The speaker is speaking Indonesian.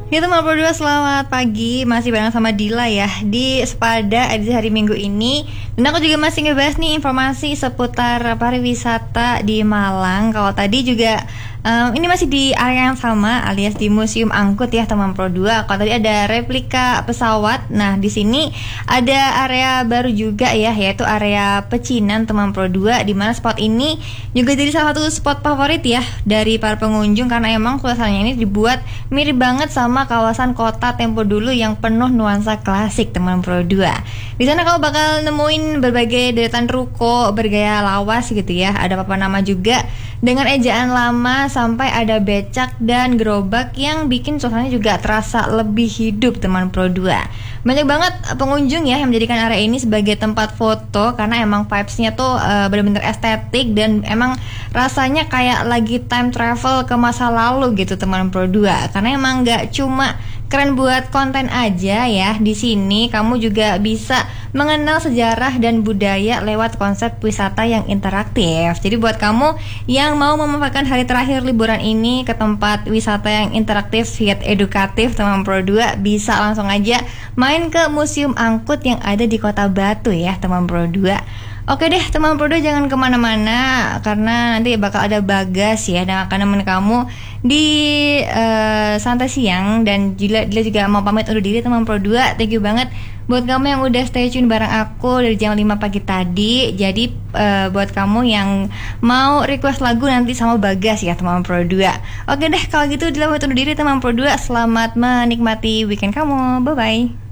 Ya teman berdua, selamat pagi. Masih bareng sama Dila ya di Sepada edisi hari Minggu ini. Dan aku juga masih ngebahas nih informasi seputar pariwisata di Malang. Kalau tadi juga ini masih di area yang sama alias di Museum Angkut ya teman Pro 2. Kalau tadi ada replika pesawat. Nah, di sini ada area baru juga ya, yaitu area pecinan teman Pro 2, di mana spot ini juga jadi salah satu spot favorit ya dari para pengunjung karena emang suasananya ini dibuat mirip banget sama kawasan kota tempo dulu yang penuh nuansa klasik teman Pro 2. Di sana kamu bakal nemuin berbagai deretan ruko bergaya lawas gitu ya. Ada papan nama juga dengan ejaan lama sampai ada becak dan gerobak yang bikin suasananya juga terasa lebih hidup teman Pro 2. Banyak banget pengunjung ya yang menjadikan area ini sebagai tempat foto karena emang vibes-nya tuh benar-benar estetik dan emang rasanya kayak lagi time travel ke masa lalu gitu teman Pro 2. Karena emang nggak cuma keren buat konten aja ya, di sini kamu juga bisa mengenal sejarah dan budaya lewat konsep wisata yang interaktif. Jadi buat kamu yang mau memanfaatkan hari terakhir liburan ini ke tempat wisata yang interaktif yet edukatif teman Pro 2, bisa langsung aja main ke Museum Angkut yang ada di Kota Batu ya teman Pro 2. Oke deh teman Pro 2, jangan kemana-mana karena nanti bakal ada Bagas ya dan akan nemenin kamu di santai siang. Dan dia juga mau pamit undur diri teman Pro 2. Thank you banget buat kamu yang udah stay tune bareng aku dari jam 5 pagi tadi. Jadi buat kamu yang mau request lagu nanti sama Bagas ya teman Pro 2. Oke deh kalau gitu Dila pamit undur diri teman Pro 2. Selamat menikmati weekend kamu. Bye bye.